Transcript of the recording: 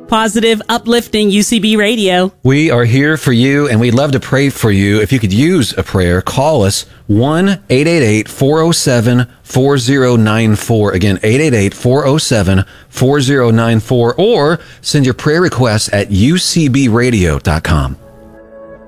positive, uplifting UCB radio. We are here for you, and we'd love to pray for you. If you could use a prayer, call us 1-888-407-4094. Again, 888-407-4094, or send your prayer requests at ucbradio.com.